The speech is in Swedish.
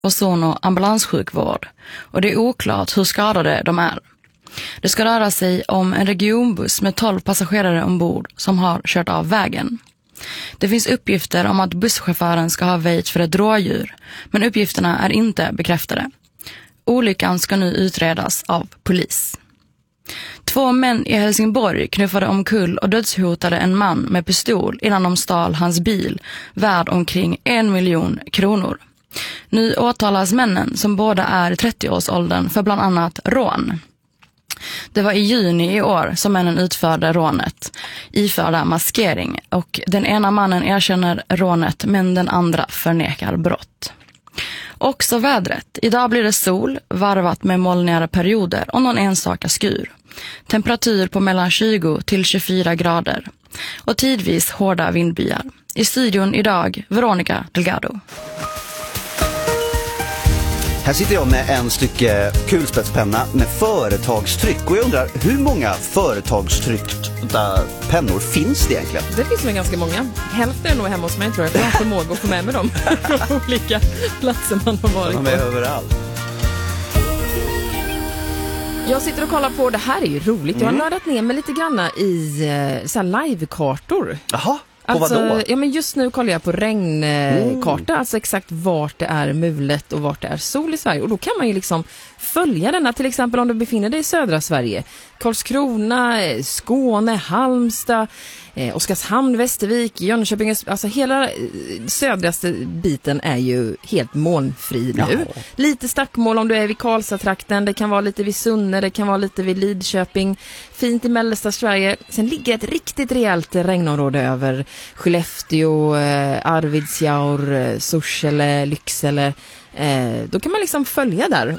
person- och ambulanssjukvård och det är oklart hur skadade de är. Det ska röra sig om en regionbuss med 12 passagerare ombord som har kört av vägen. Det finns uppgifter om att busschauffören ska ha väjt för ett rådjur, men uppgifterna är inte bekräftade. Olyckan ska nu utredas av polis. 2 män i Helsingborg knuffade omkull och dödshotade en man med pistol innan de stal hans bil, värd omkring 1 miljon kronor. Nu åtalas männen, som båda är i 30-årsåldern, för bland annat rån. Det var i juni i år som männen utförde rånet, iförda maskering, och den ena mannen erkänner rånet men den andra förnekar brott. Också vädret. Idag blir det sol, varvat med molnigare perioder och någon enstaka skur. Temperatur på mellan 20 till 24 grader. Och tidvis hårda vindbyar. I studion idag, Veronica Delgado. Här sitter jag med en stycke kulspetspenna med företagstryck. Och jag undrar, hur många företagstryckta pennor finns det egentligen? Det finns väl ganska många. Hälften är nog hemma hos mig, tror jag. Jag har förmåga att få med mig dem från olika platser man har varit på. De är överallt. Jag sitter och kollar på, det här är ju roligt. Jag har nördat ner mig lite granna i så här live-kartor. Jaha. Alltså, vadå? ja, men just nu kollar jag på regnkarta, alltså exakt vart det är mulet och vart det är sol i Sverige. Och då kan man ju liksom följa denna, till exempel om du befinner dig i södra Sverige. Karlskrona, Skåne, Halmstad, Oskarshamn, Västervik, Jönköping, alltså hela södraste biten är ju helt molnfri nu. Ja. Lite stackmål om du är vid Karlstad-trakten, det kan vara lite vid Sunne, det kan vara lite vid Lidköping, fint i mellersta Sverige. Sen ligger ett riktigt rejält regnområde över Skellefteå, Arvidsjaur, Sorsele, Lycksele. Då kan man liksom följa där